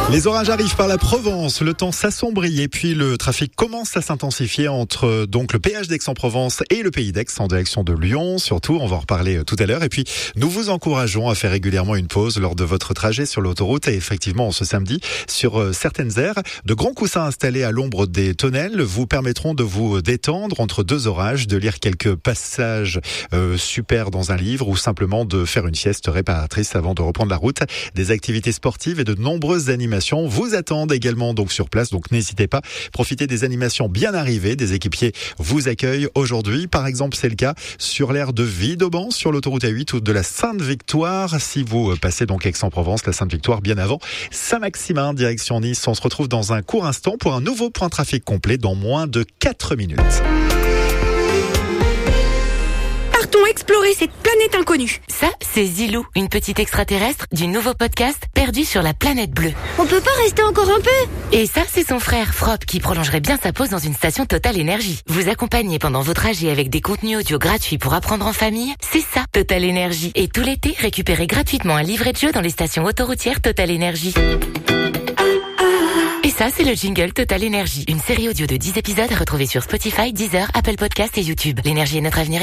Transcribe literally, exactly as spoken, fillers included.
Les orages arrivent par la Provence, le temps s'assombrit et puis le trafic commence à s'intensifier entre donc le péage d'Aix-en-Provence et le Pays d'Aix en direction de Lyon. Surtout, on va en reparler tout à l'heure. Et puis, nous vous encourageons à faire régulièrement une pause lors de votre trajet sur l'autoroute. Et effectivement, ce samedi, sur certaines aires, de grands coussins installés à l'ombre des tonnelles vous permettront de vous détendre entre deux orages, de lire quelques passages euh, super dans un livre ou simplement de faire une sieste réparatrice avant de reprendre la route. Des activités sportives et de nombreuses animations vous attendent également donc sur place, donc n'hésitez pas, profitez des animations bien arrivées, des équipiers vous accueillent aujourd'hui. Par exemple, c'est le cas sur l'aire de Vidauban, sur l'autoroute A huit ou de la Sainte-Victoire. Si vous passez donc Aix-en-Provence, la Sainte-Victoire bien avant Saint-Maximin, direction Nice. On se retrouve dans un court instant pour un nouveau point trafic complet dans moins de quatre minutes. Partons explorer cette planète inconnue. Ça, c'est Zilou, une petite extraterrestre du nouveau podcast Perdu sur la planète bleue. On peut pas rester encore un peu? Et ça, c'est son frère Frop qui prolongerait bien sa pause dans une station Total Énergie. Vous accompagner pendant vos trajets avec des contenus audio gratuits pour apprendre en famille, c'est ça, Total Énergie. Et tout l'été, récupérez gratuitement un livret de jeu dans les stations autoroutières Total Énergie. Et ça, c'est le jingle Total Énergie, une série audio de dix épisodes retrouvée sur Spotify, Deezer, Apple Podcasts et YouTube. L'énergie est notre avenir.